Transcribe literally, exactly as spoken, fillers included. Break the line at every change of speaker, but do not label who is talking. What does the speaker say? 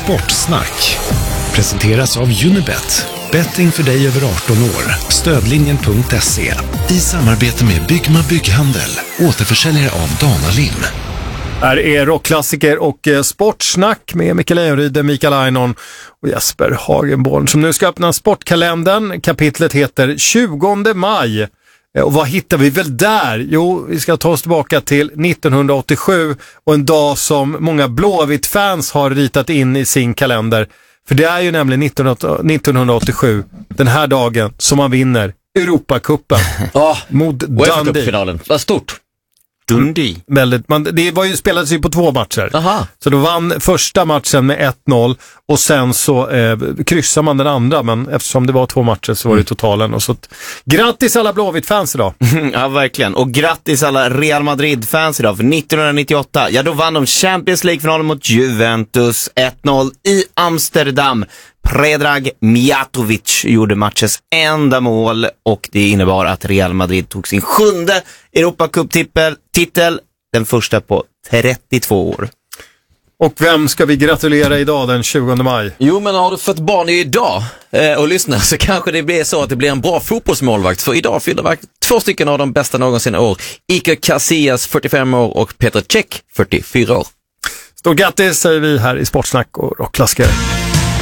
Sportsnack presenteras av Unibet. Betting för dig över arton år. Stödlinjen punkt se. I samarbete med Byggma Bygghandel. Återförsäljare av Danalim.
Här är rockklassiker och eh, sportsnack med Mikael Ejeryd, Mikael Ainon och Jesper Hagenborn som nu ska öppna sportkalendern. Kapitlet heter tjugonde maj. Eh, och vad hittar vi väl där? Jo, vi ska ta oss tillbaka till nittonhundraåttiosju och en dag som många Blåvitt-fans har ritat in i sin kalender. För det är ju nämligen nittonhundraåttiosju, den här dagen, som man vinner Europacupen
oh,
mot Dundee.
Finalen. Vad stort. Dundee.
Väldigt, man, det var ju, spelades ju på två matcher.
Aha.
Så då vann första matchen med ett noll och sen så eh, kryssade man den andra, men eftersom det var två matcher så var det totalen. Och så att, grattis alla Blåvitt-fans idag!
Ja, verkligen. Och grattis alla Real Madrid-fans idag. För nittonhundranittioåtta, ja då vann de Champions League-finalen mot Juventus ett noll i Amsterdam. Predrag Mijatovic gjorde matchens enda mål och det innebar att Real Madrid tog sin sjunde Europacup-titel, den första på trettiotvå år.
Och vem ska vi gratulera idag den tjugonde maj?
Jo, men har du fått barn idag eh, och lyssnar så kanske det blir så att det blir en bra fotbollsmålvakt. För idag fyller två stycken av de bästa någonsin år. Iker Casillas, fyrtiofem år, och Petr Cech, fyrtiofyra år.
Stort grattis säger vi här i Sportsnack och rockklassiker.